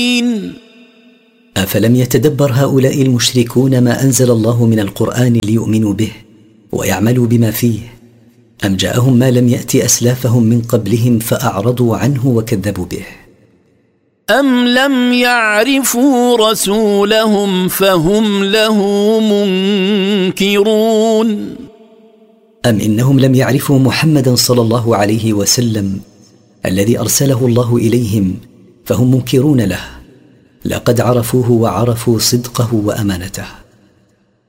أفلم يتدبر هؤلاء المشركون ما أنزل الله من القرآن ليؤمنوا به ويعملوا بما فيه، أم جاءهم ما لم يأت أسلافهم من قبلهم فأعرضوا عنه وكذبوا به؟ أم لم يعرفوا رسولهم فهم له منكرون. أم إنهم لم يعرفوا محمدا صلى الله عليه وسلم الذي أرسله الله إليهم فهم منكرون له، لقد عرفوه وعرفوا صدقه وأمانته.